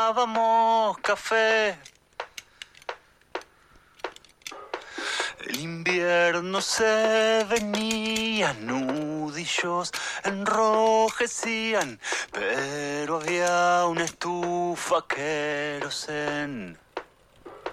tomábamos café. El invierno se venía, nudillos enrojecían, pero había una estufa querosén.